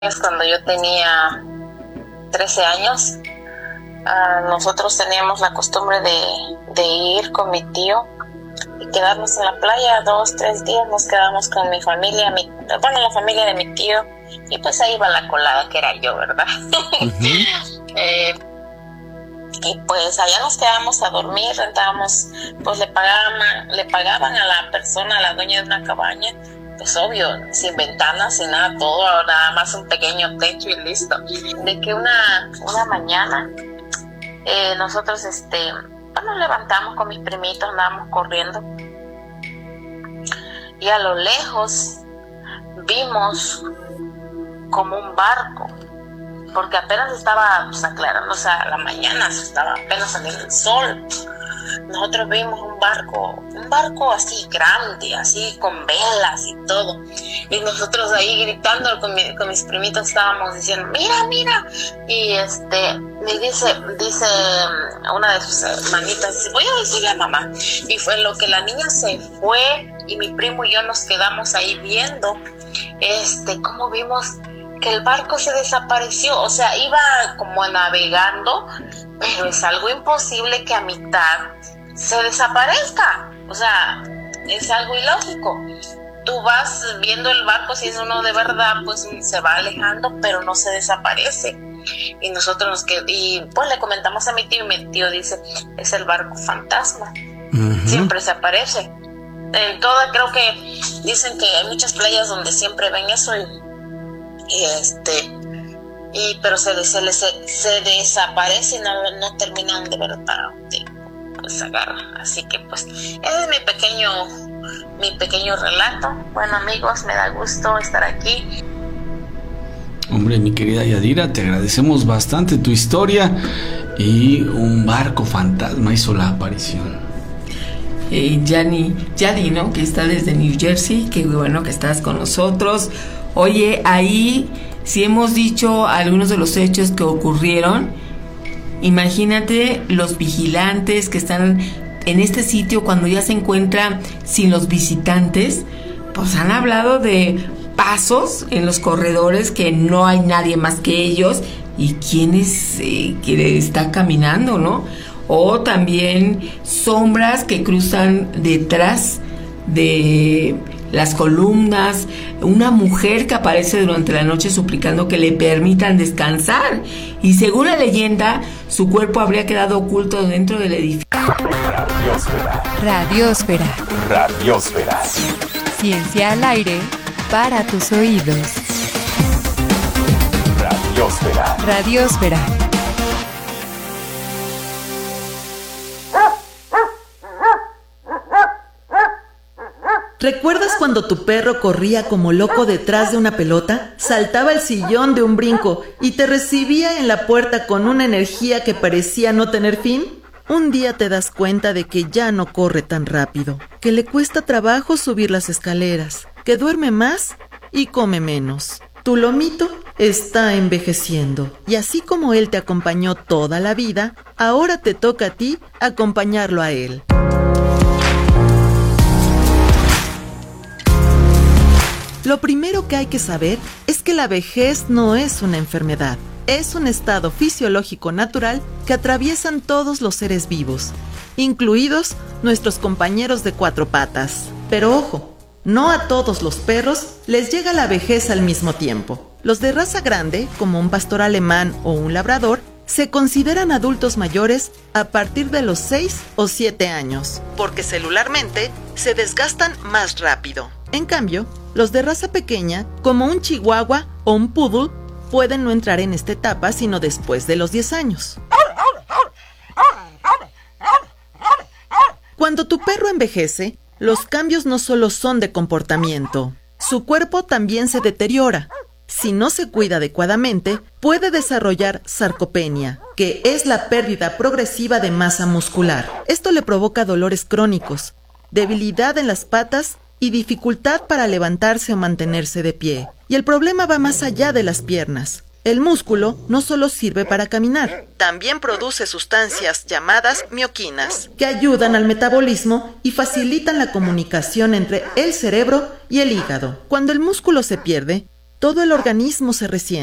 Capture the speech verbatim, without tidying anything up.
Cuando yo tenía trece años, uh, nosotros teníamos la costumbre de, de ir con mi tío y quedarnos en la playa dos, tres días. Nos quedamos con mi familia, mi, bueno, la familia de mi tío, y pues ahí iba la colada, que era yo, ¿verdad? Uh-huh. eh, y pues allá nos quedábamos a dormir, rentábamos, pues le pagaban, le pagaban a la persona, a la dueña de una cabaña, pues obvio, sin ventanas, sin nada, todo, nada más un pequeño techo y listo. De que una, una mañana eh, nosotros, este, pues nos levantamos con mis primitos, andábamos corriendo, y a lo lejos vimos como un barco, porque apenas estaba pues, aclarando, o sea, la mañana estaba apenas saliendo el sol. Nosotros vimos un barco, un barco así grande, así con velas y todo. Y nosotros ahí gritando con, mi, con mis primitos estábamos diciendo, mira, mira. Y este, me dice, dice una de sus hermanitas, dice, voy a decirle a mamá. Y fue lo que la niña se fue y mi primo y yo nos quedamos ahí viendo, este, cómo vimos que el barco se desapareció. O sea, iba como navegando, pero es algo imposible que a mitad se desaparezca. O sea, es algo ilógico. Tú vas viendo el barco, si es uno de verdad, pues se va alejando, pero no se desaparece. Y nosotros nos quedamos, y pues le comentamos a mi tío, y mi tío dice, es el barco fantasma. Uh-huh. Siempre se aparece. En toda, creo que dicen que hay muchas playas donde siempre ven eso, y, y este... Y, pero se, se, se, se desaparece y no, no terminan de verdad de pues, agarrar. Así que pues ese es mi pequeño mi pequeño relato. Bueno, amigos, me da gusto estar aquí. Hombre, mi querida Yadira, te agradecemos bastante tu historia. Y un barco fantasma hizo la aparición. eh, Yanni, Yadi, ¿no? Que está desde New Jersey. Qué bueno que estás con nosotros. Oye, ahí si hemos dicho algunos de los hechos que ocurrieron, imagínate los vigilantes que están en este sitio cuando ya se encuentra sin los visitantes, pues han hablado de pasos en los corredores que no hay nadie más que ellos y quién es eh, que está caminando, ¿no? O también sombras que cruzan detrás de las columnas, una mujer que aparece durante la noche suplicando que le permitan descansar, y según la leyenda su cuerpo habría quedado oculto dentro del edificio. Radiósfera. Radiósfera. Radiósfera. Ciencia al aire para tus oídos. Radiósfera. Radiósfera. ¿Recuerdas cuando tu perro corría como loco detrás de una pelota, saltaba el sillón de un brinco y te recibía en la puerta con una energía que parecía no tener fin? Un día te das cuenta de que ya no corre tan rápido, que le cuesta trabajo subir las escaleras, que duerme más y come menos. Tu lomito está envejeciendo y así como él te acompañó toda la vida, ahora te toca a ti acompañarlo a él. Lo primero que hay que saber es que la vejez no es una enfermedad, es un estado fisiológico natural que atraviesan todos los seres vivos, incluidos nuestros compañeros de cuatro patas. Pero ojo, no a todos los perros les llega la vejez al mismo tiempo. Los de raza grande, como un pastor alemán o un labrador, se consideran adultos mayores a partir de los seis o siete años, porque celularmente se desgastan más rápido. En cambio, los de raza pequeña, como un chihuahua o un poodle, pueden no entrar en esta etapa sino después de los diez años. Cuando tu perro envejece, los cambios no solo son de comportamiento, su cuerpo también se deteriora. Si no se cuida adecuadamente, puede desarrollar sarcopenia, que es la pérdida progresiva de masa muscular. Esto le provoca dolores crónicos, debilidad en las patas y dificultad para levantarse o mantenerse de pie. Y el problema va más allá de las piernas. El músculo no solo sirve para caminar, también produce sustancias llamadas mioquinas, que ayudan al metabolismo y facilitan la comunicación entre el cerebro y el hígado. Cuando el músculo se pierde, todo el organismo se resiente.